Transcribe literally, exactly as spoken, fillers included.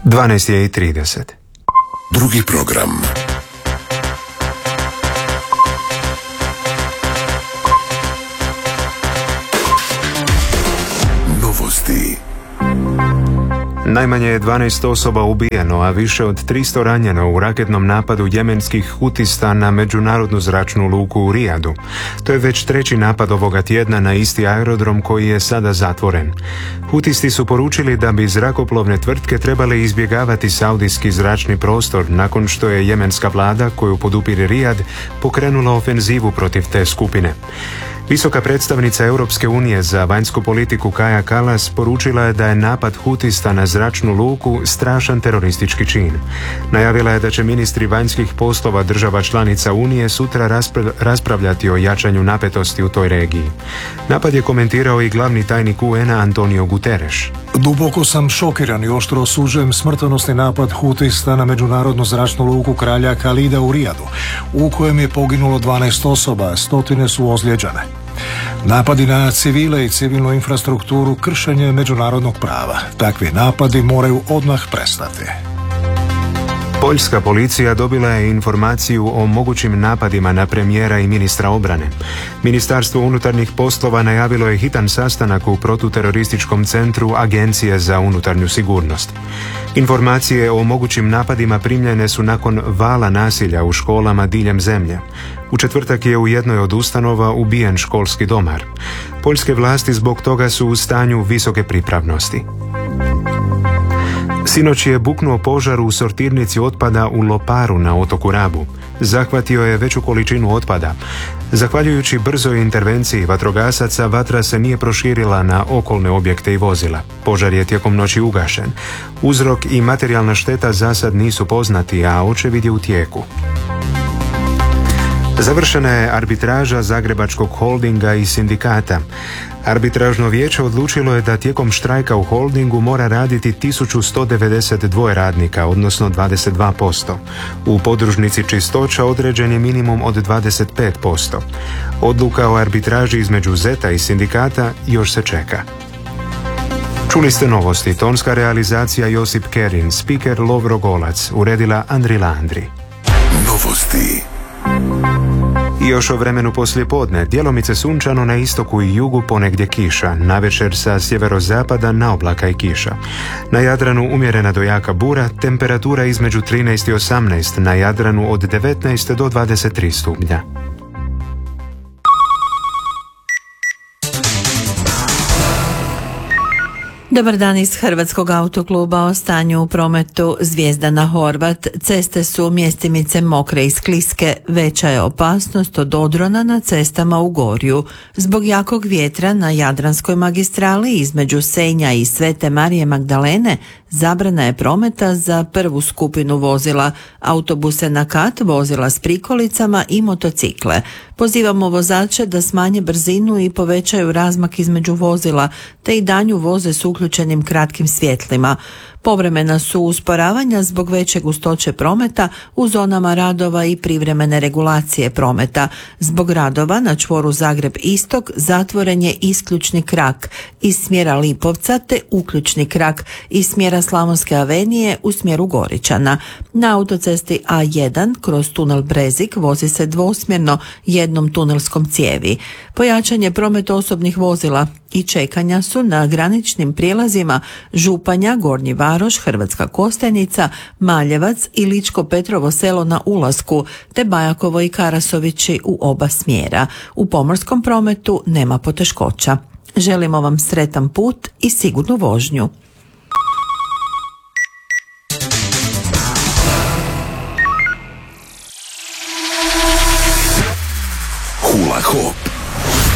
dvanaest je i trideset. Drugi program. Novosti. Najmanje je dvanaest osoba ubijeno, a više od tristo ranjeno u raketnom napadu jemenskih hutista na međunarodnu zračnu luku u Rijadu. To je već treći napad ovoga tjedna na isti aerodrom koji je sada zatvoren. Hutisti su poručili da bi zrakoplovne tvrtke trebale izbjegavati saudijski zračni prostor nakon što je jemenska vlada, koju podupire Rijad, pokrenula ofenzivu protiv te skupine. Visoka predstavnica Europske unije za vanjsku politiku Kaja Kallas poručila je da je napad hutista na zračnu luku strašan teroristički čin. Najavila je da će ministri vanjskih poslova država članica Unije sutra raspra- raspravljati o jačanju napetosti u toj regiji. Napad je komentirao i glavni tajnik U N-a Antonio Guterres. Duboko sam šokiran i oštro osuđujem smrtonosni napad hutista na međunarodnu zračnu luku Kralja Khalida u Rijadu, u kojem je poginulo dvanaest osoba, stotine su ozlijeđene. Napadi na civile i civilnu infrastrukturu kršenje međunarodnog prava. Takvi napadi moraju odmah prestati. Poljska policija dobila je informaciju o mogućim napadima na premijera i ministra obrane. Ministarstvo unutarnjih poslova najavilo je hitan sastanak u protuterorističkom centru Agencije za unutarnju sigurnost. Informacije o mogućim napadima primljene su nakon vala nasilja u školama diljem zemlje. U četvrtak je u jednoj od ustanova ubijen školski domar. Poljske vlasti zbog toga su u stanju visoke pripravnosti. Sinoć je buknuo požar u sortirnici otpada u Loparu na otoku Rabu. Zahvatio je veću količinu otpada. Zahvaljujući brzoj intervenciji vatrogasaca, vatra se nije proširila na okolne objekte i vozila. Požar je tijekom noći ugašen. Uzrok i materijalna šteta zasad nisu poznati, a očevid je u tijeku. Završena je arbitraža Zagrebačkog holdinga i sindikata. Arbitražno vijeće odlučilo je da tijekom štrajka u holdingu mora raditi tisuću sto devedeset dva radnika, odnosno dvadeset dva posto. U podružnici Čistoća određen je minimum od dvadeset pet posto. Odluka o arbitraži između Zeta i sindikata još se čeka. Čuli ste novosti, tonska realizacija Josip Kerin, spiker Lovro Golac, uredila Andrila Andri. Novosti. I još o vremenu poslijepodne, djelomice sunčano na istoku i jugu, ponegdje kiša, navečer sa sjeverozapada na oblaka i kiša. Na Jadranu umjerena do jaka bura, temperatura između trinaest i osamnaest, na Jadranu od devetnaest do dvadeset tri stupnja. Dobar dan iz Hrvatskog autokluba. O stanju u prometu. Zvijezdana Horvat. Ceste su mjestimice mokre i skliske. Veća je opasnost od odrona na cestama u Gorju. Zbog jakog vjetra na Jadranskoj magistrali između Senja i Svete Marije Magdalene zabrana je prometa za prvu skupinu vozila, autobuse na kat, vozila s prikolicama i motocikle. Pozivamo vozače da smanje brzinu i povećaju razmak između vozila, te i danju voze s uključenim kratkim svjetlima. Povremena su usporavanja zbog veće gustoće prometa u zonama radova i privremene regulacije prometa. Zbog radova na čvoru Zagreb-Istok zatvoren je isključni krak iz smjera Lipovca te uključni krak iz smjera Slavonske avenije u smjeru Goričana. Na autocesti A jedan kroz tunel Brezik vozi se dvosmjerno jednom tunelskom cijevi. Pojačanje prometa osobnih vozila i čekanja su na graničnim prijelazima Županja, Gornji Varoš, Hrvatska Kostajnica, Maljevac i Ličko Petrovo selo na ulasku, te Bajakovo i Karasovići u oba smjera. U pomorskom prometu nema poteškoća. Želimo vam sretan put i sigurnu vožnju.